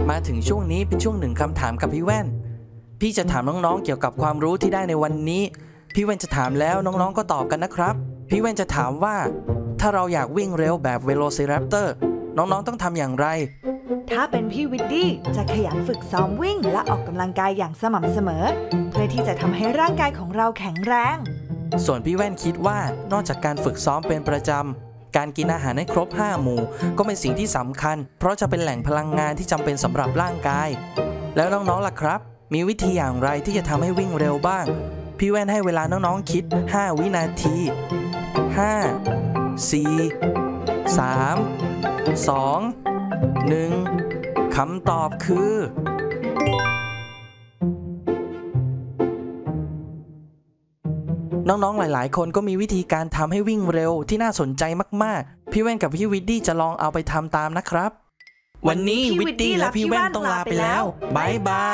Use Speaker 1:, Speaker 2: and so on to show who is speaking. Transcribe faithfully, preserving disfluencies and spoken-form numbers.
Speaker 1: มาถึงช่วงนี้เป็นช่วงหนึ่งคำถามกับพี่แว่นพี่จะถามน้องๆเกี่ยวกับความรู้ที่ได้ในวันนี้พี่แว่นจะถามแล้วน้องๆก็ตอบกันนะครับพี่แว่นจะถามว่าถ้าเราอยากวิ่งเร็วแบบเวโรซิแรปเตอร์น้องๆต้องทำอย่างไร
Speaker 2: ถ้าเป็นพี่วิดดี้จะขยันฝึกซ้อมวิ่งและออกกำลังกายอย่างสม่ำเสมอเพื่อที่จะทำให้ร่างกายของเราแข็งแรง
Speaker 1: ส่วนพี่แว่นคิดว่านอกจากการฝึกซ้อมเป็นประจำการกินอาหารให้ครบห้าหมู่ก็เป็นสิ่งที่สำคัญเพราะจะเป็นแหล่งพลังงานที่จำเป็นสำหรับร่างกายแล้วน้องๆล่ะครับมีวิธีอย่างไรที่จะทำให้วิ่งเร็วบ้างพี่แว่นให้เวลาน้องๆคิดห้าวินาทีห้า สี่ สาม สอง หนึ่งคำตอบคือน้องๆหลายๆคนก็มีวิธีการทำให้วิ่งเร็วที่น่าสนใจมากๆพี่แว่นกับพี่วิดดี้จะลองเอาไปทำตามนะครับวันนี้วิดดี้และพี่แว่นต้องลาไปแล้วบ๊ายบาย